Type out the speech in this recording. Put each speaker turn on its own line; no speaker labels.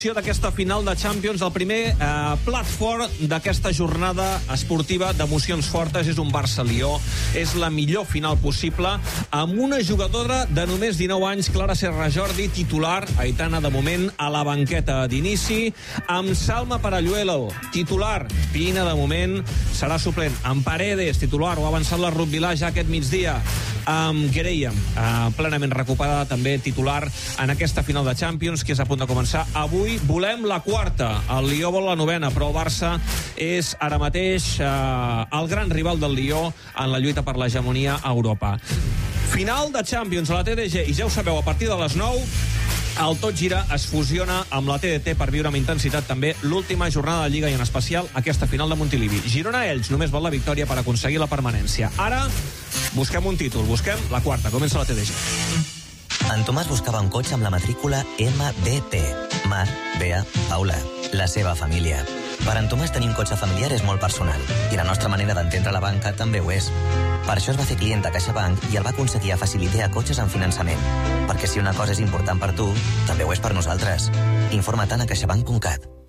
D'aquesta final de Champions, el primer plat fort d'aquesta jornada esportiva d'emocions fortes és un Barça-Lió. És la millor final possible, amb una jugadora de només 19 anys, Clara Serra Jordi, titular, Aitana de moment a la banqueta d'inici, amb Salma Paralluelo, titular, Pina de moment serà suplent, amb Paredes, titular, ho ha avançat la Ruth Vilà ja aquest migdia, amb Guerreia, plenament recuperada, també titular en aquesta final de Champions, que és a punt de començar avui. Volem la quarta, el Lió vol la novena, però el Barça és ara mateix el gran rival del Lió en la lluita per l'hegemonia a Europa. Final de Champions a la TDG, i ja ho sabeu, a partir de les 9 el Tot Gira es fusiona amb la TDT per viure amb intensitat també l'última jornada de Lliga i en especial aquesta final de Montilivi. Girona-Elx només vol la victòria per aconseguir la permanència. Ara busquem un títol, busquem la quarta, comença la TDG.
En Tomàs buscava un cotxe amb la matrícula MBP. Mar, Bea, Paula, la seva família. Per en Tomàs tenir un cotxe familiar és molt personal i la nostra manera d'entendre la banca també ho és. Per això es va fer client a CaixaBank i el va aconseguir a Faciliter a cotxes amb finançament. Perquè si una cosa és important per tu, també ho és per nosaltres. Informa-te'n a caixabank.cat.